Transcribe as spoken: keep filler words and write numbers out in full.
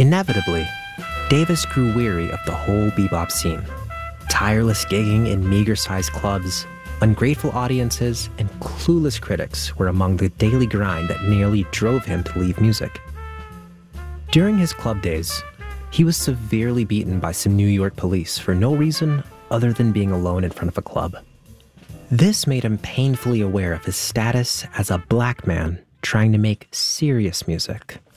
Inevitably, Davis grew weary of the whole bebop scene. Tireless gigging in meager-sized clubs, ungrateful audiences, and clueless critics were among the daily grind that nearly drove him to leave music. During his club days, he was severely beaten by some New York police for no reason other than being alone in front of a club. This made him painfully aware of his status as a black man trying to make serious music